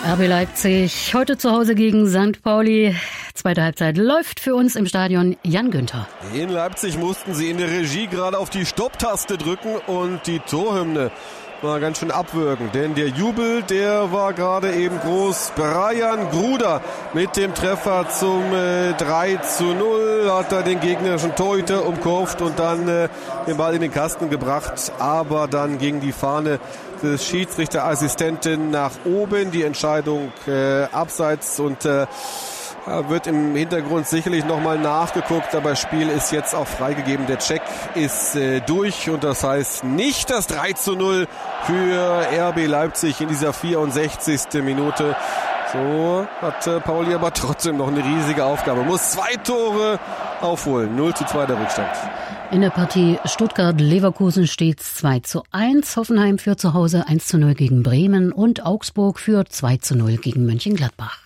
RB Leipzig heute zu Hause gegen St. Pauli. Zweite Halbzeit läuft für uns im Stadion. Jan Günther. In Leipzig mussten sie in der Regie gerade auf die Stopptaste drücken und die Torhymne war ganz schön abwürgend, denn der Jubel, der war gerade eben groß. Brian Gruder mit dem Treffer zum 3:0 hat er den gegnerischen Torhüter umkurvt und dann den Ball in den Kasten gebracht, aber dann ging die Fahne des Schiedsrichterassistenten nach oben, die Entscheidung abseits und wird im Hintergrund sicherlich nochmal nachgeguckt, aber das Spiel ist jetzt auch freigegeben. Der Check ist durch und das heißt nicht das 3:0 für RB Leipzig in dieser 64. Minute. So hat Pauli aber trotzdem noch eine riesige Aufgabe. Muss 2 Tore aufholen. 0:2 der Rückstand. In der Partie Stuttgart-Leverkusen steht es 2:1. Hoffenheim führt zu Hause 1:0 gegen Bremen und Augsburg führt 2:0 gegen Mönchengladbach.